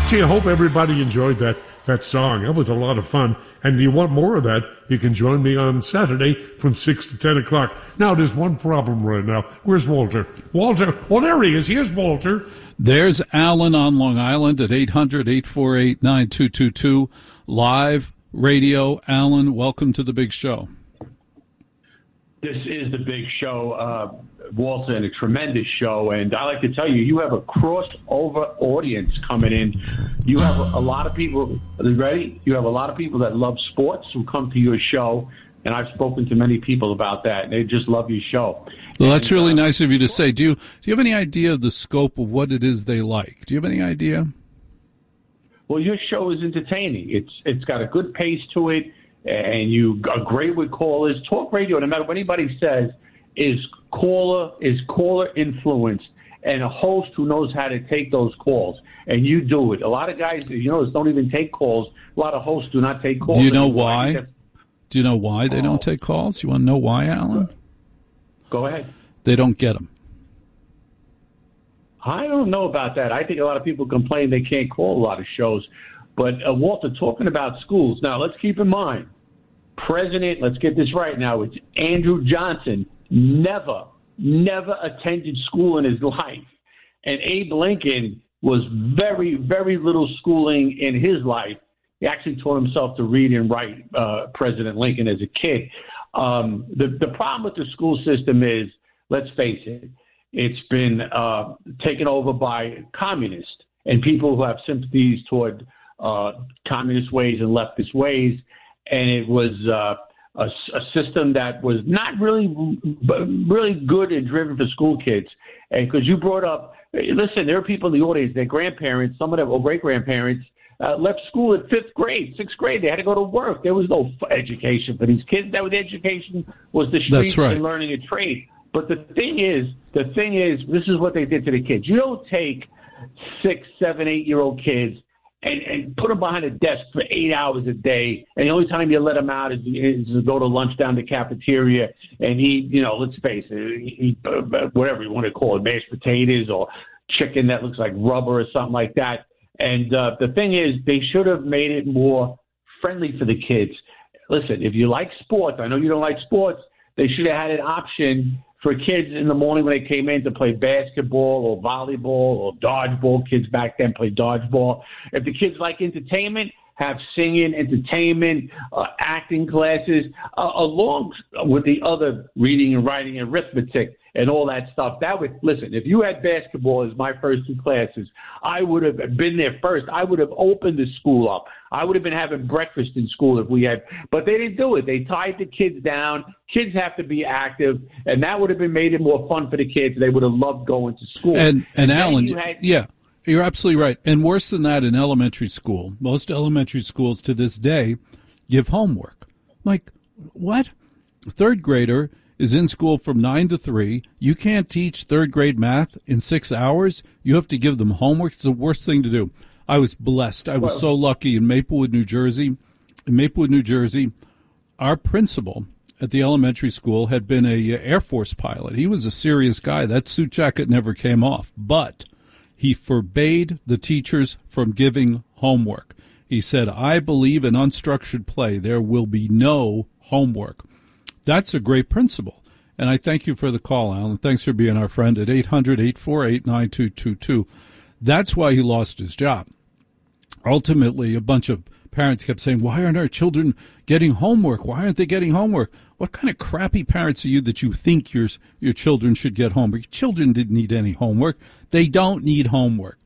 Gee, I hope everybody enjoyed that song. That was a lot of fun. And do you want more of that? You can join me on Saturday from 6 to 10 o'clock. Now, there's one problem right now. Where's Walter? Walter. Oh, there he is. Here's Walter. There's Alan on Long Island at 800-848-9222. Live radio. Alan, welcome to the big show. This is the big show, Walter, and a tremendous show. And I like to tell you, you have a crossover audience coming in. You have a lot of people, are you ready? You have a lot of people that love sports who come to your show. And I've spoken to many people about that. And they just love your show. Well, that's really nice of you to say. Do you have any idea of the scope of what it is they like? Do you have any idea? Well, your show is entertaining. It's got a good pace to it. And you are great with callers. Talk radio, no matter what anybody says, is caller influenced, and a host who knows how to take those calls. And you do it. A lot of guys, don't even take calls. A lot of hosts do not take calls. Do you know why? Do you know why they don't take calls? You want to know why, Alan? Go ahead. They don't get them. I don't know about that. I think a lot of people complain they can't call a lot of shows. But, Walter, talking about schools, now let's keep in mind, President, let's get this right now, it's Andrew Johnson, never attended school in his life. And Abe Lincoln was very, very little schooling in his life. He actually taught himself to read and write, President Lincoln, as a kid. The problem with the school system is, let's face it, it's been taken over by communists and people who have sympathies toward communist ways and leftist ways, and it was a system that was not really good and driven for school kids. And because you brought up, listen, there are people in the audience, their grandparents, some of them, or great-grandparents, left school at 5th grade, 6th grade. They had to go to work. There was no education for these kids. That was education was the streets and learning a trade. But the thing is, this is what they did to the kids. You don't take 6, 7, 8-year-old kids and put them behind a desk for 8 hours a day, and the only time you let them out is to go to lunch down the cafeteria and eat, let's face it, eat whatever you want to call it, mashed potatoes or chicken that looks like rubber or something like that. And the thing is, they should have made it more friendly for the kids. Listen, if you like sports, I know you don't like sports, they should have had an option for kids in the morning when they came in to play basketball or volleyball or dodgeball. Kids back then played dodgeball. If the kids like entertainment, have singing, entertainment, acting classes, along with the other reading and writing and arithmetic and all that stuff. Listen, if you had basketball as my first 2 classes, I would have been there first. I would have opened the school up. I would have been having breakfast in school if we had, but they didn't do it. They tied the kids down. Kids have to be active, and that would have made it more fun for the kids. They would have loved going to school. And Alan, yeah, you're absolutely right. And worse than that, in elementary school, most elementary schools to this day give homework. Like, what? 3rd grader is in school from 9 to 3. You can't teach 3rd grade math in 6 hours. You have to give them homework. It's the worst thing to do. I was blessed. I was so lucky in Maplewood, New Jersey. In Maplewood, New Jersey, our principal at the elementary school had been a Air Force pilot. He was a serious guy. That suit jacket never came off. But he forbade the teachers from giving homework. He said, I believe in unstructured play. There will be no homework. That's a great principle. And I thank you for the call, Alan. Thanks for being our friend at 800-848-9222. That's why he lost his job. Ultimately, a bunch of parents kept saying, why aren't our children getting homework? Why aren't they getting homework? What kind of crappy parents are you that you think your children should get homework? Your children didn't need any homework. They don't need homework.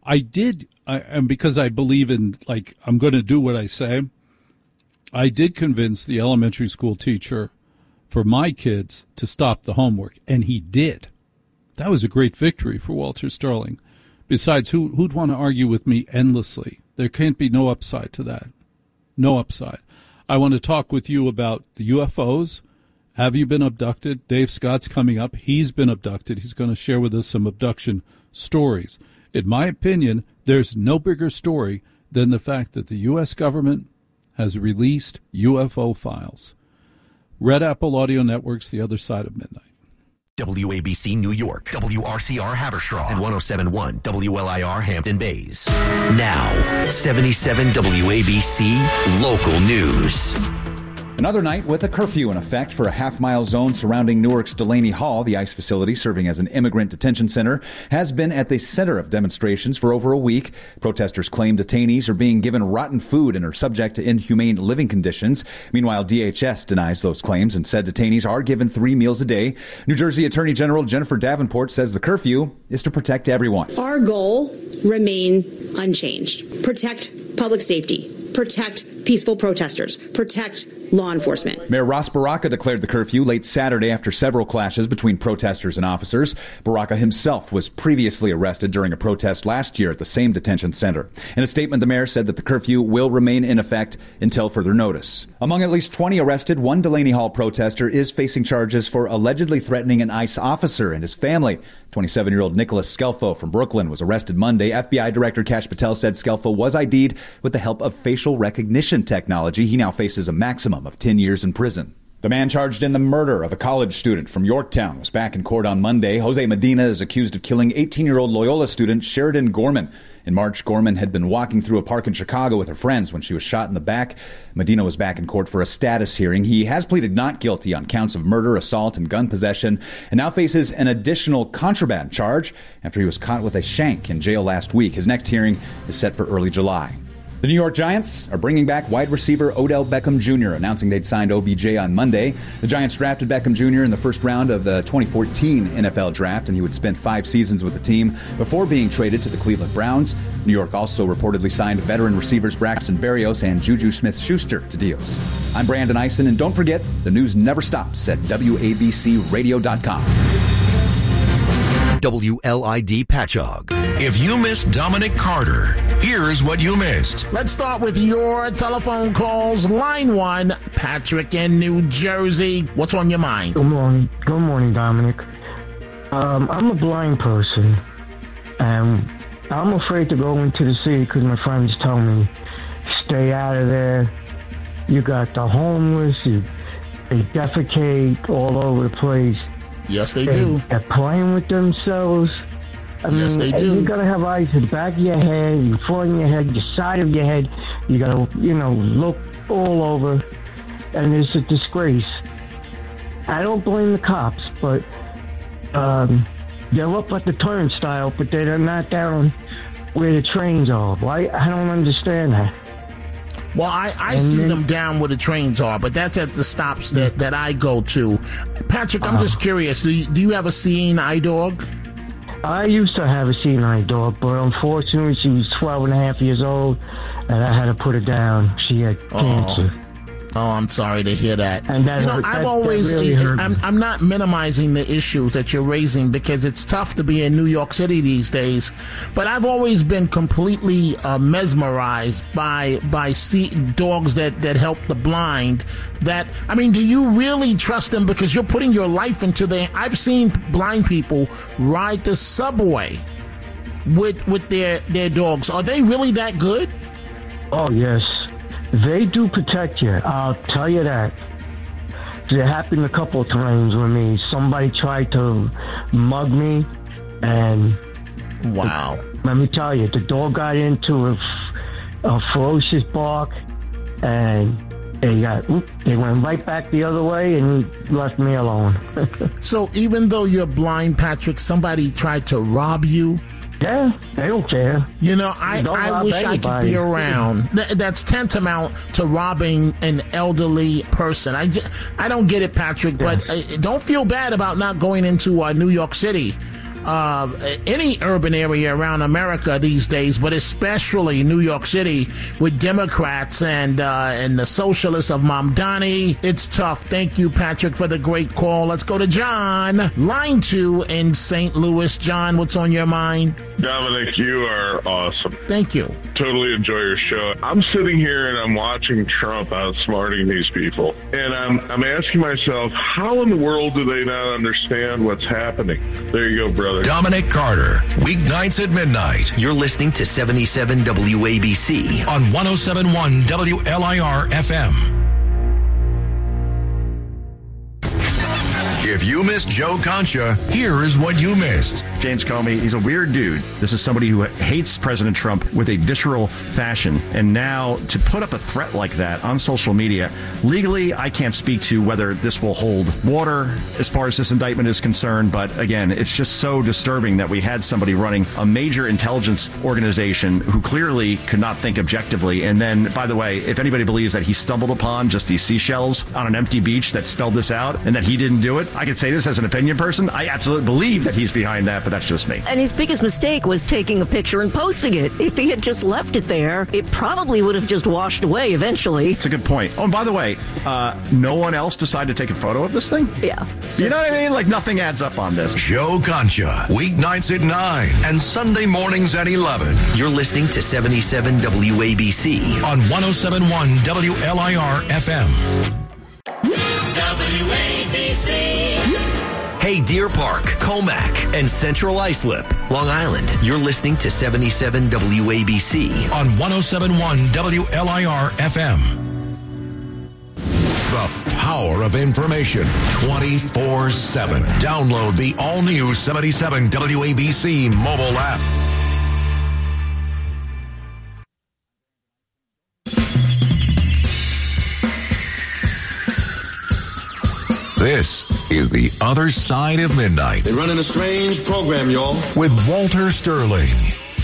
And because I believe in, I'm going to do what I say, I did convince the elementary school teacher for my kids to stop the homework, and he did. That was a great victory for Walter Sterling. Besides, who'd want to argue with me endlessly? There can't be no upside to that. No upside. I want to talk with you about the UFOs. Have you been abducted? Dave Scott's coming up. He's been abducted. He's going to share with us some abduction stories. In my opinion, there's no bigger story than the fact that the U.S. government has released UFO files. Red Apple Audio Network's The Other Side of Midnight. WABC New York, WRCR Haverstraw, and 107.1 WLIR Hampton Bays. Now, 77 WABC Local News. Another night with a curfew in effect for a half-mile zone surrounding Newark's Delaney Hall. The ICE facility, serving as an immigrant detention center, has been at the center of demonstrations for over a week. Protesters claim detainees are being given rotten food and are subject to inhumane living conditions. Meanwhile, DHS denies those claims and said detainees are given 3 meals a day. New Jersey Attorney General Jennifer Davenport says the curfew is to protect everyone. Our goal remain unchanged. Protect public safety. Protect peaceful protesters. Protect law enforcement. Mayor Ras Baraka declared the curfew late Saturday after several clashes between protesters and officers. Baraka himself was previously arrested during a protest last year at the same detention center. In a statement, the mayor said that the curfew will remain in effect until further notice. Among at least 20 arrested, one Delaney Hall protester is facing charges for allegedly threatening an ICE officer and his family. 27-year-old Nicholas Scelfo from Brooklyn was arrested Monday. FBI Director Kash Patel said Scelfo was ID'd with the help of facial recognition technology. He now faces a maximum of 10 years in prison. The man charged in the murder of a college student from Yorktown was back in court on Monday. Jose Medina is accused of killing 18-year-old Loyola student Sheridan Gorman. In March, Gorman had been walking through a park in Chicago with her friends when she was shot in the back. Medina was back in court for a status hearing. He has pleaded not guilty on counts of murder, assault, and gun possession, and now faces an additional contraband charge after he was caught with a shank in jail last week. His next hearing is set for early July. The New York Giants are bringing back wide receiver Odell Beckham Jr., announcing they'd signed OBJ on Monday. The Giants drafted Beckham Jr. in the first round of the 2014 NFL Draft, and he would spend 5 seasons with the team before being traded to the Cleveland Browns. New York also reportedly signed veteran receivers Braxton Berrios and Juju Smith-Schuster to deals. I'm Brandon Eisen, and don't forget, the news never stops at WABCRadio.com. WLID Patchogue. If you missed Dominic Carter, here's what you missed. Let's start with your telephone calls. Line 1, Patrick in New Jersey. What's on your mind? Good morning. Good morning, Dominic. I'm a blind person, and I'm afraid to go into the city because my friends tell me, stay out of there. You got the homeless, they defecate all over the place. Yes, they do. They're playing with themselves. Yes, they do. You gotta have eyes in the back of your head, in front of your head, the side of your head. You gotta, look all over, and it's a disgrace. I don't blame the cops, but they're up at the turnstile, but they're not down where the trains are. Why? I don't understand that. Well, I see them down where the trains are, but that's at the stops that I go to. Patrick, I'm just curious. Do you have a seeing eye dog? I used to have a seeing eye dog, but unfortunately she was 12 and a half years old, and I had to put her down. She had cancer. Oh, I'm sorry to hear that. And that I'm not minimizing the issues that you're raising because it's tough to be in New York City these days. But I've always been completely mesmerized by dogs that help the blind. Do you really trust them? Because you're putting your life into their. I've seen blind people ride the subway with their dogs. Are they really that good? Oh, yes. They do protect you, I'll tell you that. It happened a couple of times with me. Somebody tried to mug me, and wow. Let me tell you, the dog got into a ferocious bark, and they went right back the other way, and he left me alone. So even though you're blind, Patrick, somebody tried to rob you? Yeah, they don't care. I wish I could be around. That's tantamount to robbing an elderly person. I don't get it, Patrick, but don't feel bad about not going into New York City. Any urban area around America these days, but especially New York City with Democrats and the socialists of Mamdani. It's tough. Thank you, Patrick, for the great call. Let's go to John, line 2 in St. Louis. John, what's on your mind? Dominic, you are awesome. Thank you. Totally enjoy your show. I'm sitting here and I'm watching Trump outsmarting these people. And I'm asking myself, how in the world do they not understand what's happening? There you go, brother. Dominic Carter, weeknights at midnight. You're listening to 77 WABC on 107.1 WLIR FM. If you missed Joe Concha, here is what you missed. James Comey, he's a weird dude. This is somebody who hates President Trump with a visceral fashion. And now to put up a threat like that on social media, legally, I can't speak to whether this will hold water as far as this indictment is concerned. But again, it's just so disturbing that we had somebody running a major intelligence organization who clearly could not think objectively. And then, by the way, if anybody believes that he stumbled upon just these seashells on an empty beach that spelled this out and that he didn't do it, I could say this as an opinion person. I absolutely believe that he's behind that, but that's just me. And his biggest mistake was taking a picture and posting it. If he had just left it there, it probably would have just washed away eventually. It's a good point. Oh, and by the way, no one else decided to take a photo of this thing? Yeah. You know what I mean? Like, nothing adds up on this. Joe Concha, weeknights at 9 and Sunday mornings at 11. You're listening to 77 WABC on 107.1 WLIR FM. WABC. Hey, Deer Park, Comac, and Central Islip, Long Island. You're listening to 77 WABC on 107.1 WLIR FM. The power of information 24/7. Download the all-new 77 WABC mobile app. This is The Other Side of Midnight. They're running a strange program, y'all. With Walter Sterling.